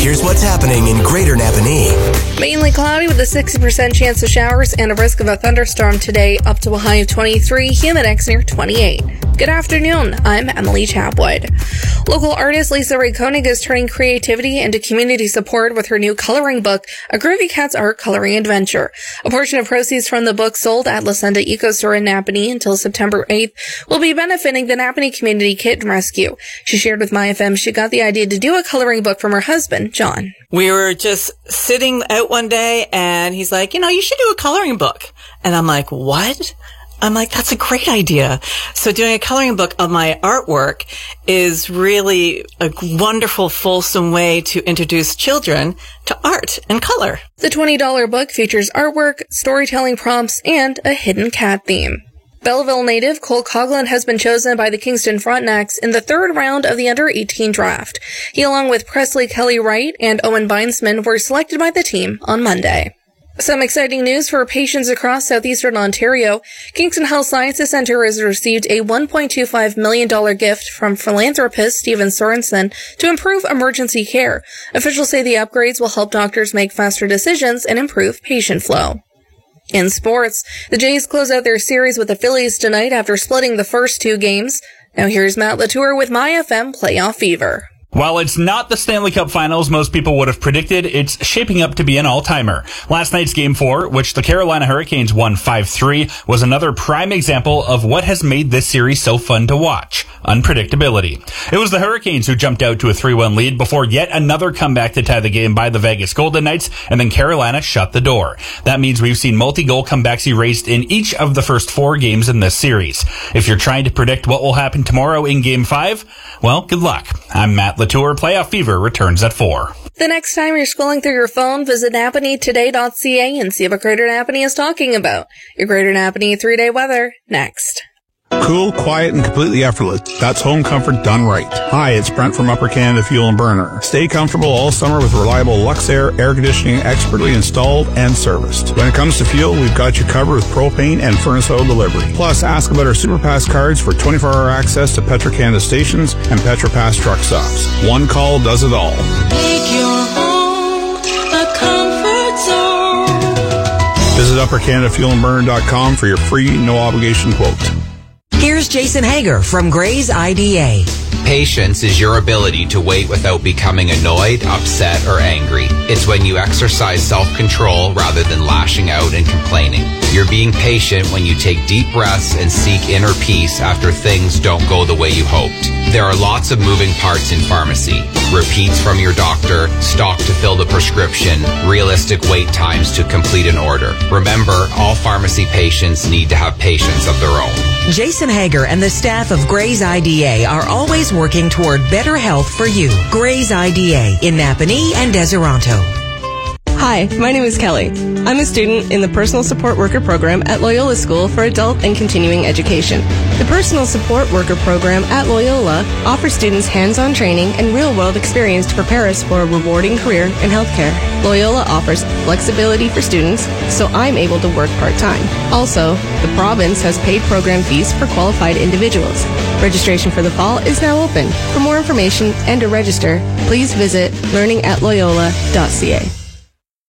here's what's happening in Greater Napanee. Mainly cloudy with a 60% chance of showers and a risk of a thunderstorm today, up to a high of 23, humid index near 28. Good afternoon, I'm Emily Chapwood. Local artist Lisa Ray Koenig is turning creativity into community support with her new coloring book, A Groovy Cats Art Coloring Adventure. A portion of proceeds from the book sold at La Senda Eco Store in Napanee until September 8th will be benefiting the Napanee Community Kitten Rescue. She shared with MyFM she got the idea to do a coloring book from her husband, John. We were just sitting out one day and he's like, you should do a coloring book. And I'm like, what? I'm like, that's a great idea. So doing a coloring book of my artwork is really a wonderful, fulsome way to introduce children to art and color. The $20 book features artwork, storytelling prompts, and a hidden cat theme. Belleville native Cole Coughlin has been chosen by the Kingston Frontenacs in the third round of the Under-18 draft. He, along with Presley Kelly Wright and Owen Beinsman, were selected by the team on Monday. Some exciting news for patients across southeastern Ontario. Kingston Health Sciences Centre has received a $1.25 million gift from philanthropist Stephen Sorensen to improve emergency care. Officials say the upgrades will help doctors make faster decisions and improve patient flow. In sports, the Jays close out their series with the Phillies tonight after splitting the first two games. Now here's Matt Latour with MyFM Playoff Fever. While it's not the Stanley Cup Finals most people would have predicted, it's shaping up to be an all-timer. Last night's Game 4, which the Carolina Hurricanes won 5-3, was another prime example of what has made this series so fun to watch: unpredictability. It was the Hurricanes who jumped out to a 3-1 lead before yet another comeback to tie the game by the Vegas Golden Knights, and then Carolina shut the door. That means we've seen multi-goal comebacks erased in each of the first 4 games in this series. If you're trying to predict what will happen tomorrow in Game 5, well, good luck. I'm Matt Latour. Playoff Fever returns at 4. The next time you're scrolling through your phone, visit NapaneeToday.ca and see what Greater Napanee is talking about. Your Greater Napanee 3-day weather, next. Cool, quiet, and completely effortless. That's home comfort done right. Hi, it's Brent from Upper Canada Fuel and Burner. Stay comfortable all summer with reliable Luxair air conditioning expertly installed and serviced. When it comes to fuel, we've got you covered with propane and furnace oil delivery. Plus, ask about our SuperPass cards for 24-hour access to Petro-Canada stations and PetroPass truck stops. One call does it all. Make your home a comfort zone. Visit UpperCanadaFuelandBurner.com for your free, no-obligation quote. Here's Jason Hager from Gray's IDA. Patience is your ability to wait without becoming annoyed, upset, or angry. It's when you exercise self-control rather than lashing out and complaining. You're being patient when you take deep breaths and seek inner peace after things don't go the way you hoped. There are lots of moving parts in pharmacy. Repeats from your doctor, stock to fill the prescription, realistic wait times to complete an order. Remember, all pharmacy patients need to have patience of their own. Jason Hager and the staff of Gray's IDA are always working toward better health for you. Gray's IDA in Napanee and Deseronto. Hi, my name is Kelly. I'm a student in the Personal Support Worker Program at Loyola School for Adult and Continuing Education. The Personal Support Worker Program at Loyola offers students hands-on training and real-world experience to prepare us for a rewarding career in healthcare. Loyola offers flexibility for students, so I'm able to work part-time. Also, the province has paid program fees for qualified individuals. Registration for the fall is now open. For more information and to register, please visit learningatloyola.ca.